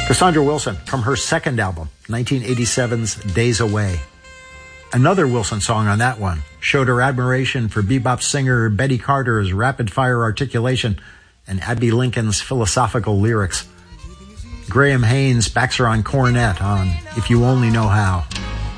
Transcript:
Cassandra Wilson from her second album, 1987's Days Away. Another Wilson song on that one showed her admiration for bebop singer Betty Carter's rapid-fire articulation and Abbey Lincoln's philosophical lyrics. Graham Haynes backs her on cornet on If You Only Know How.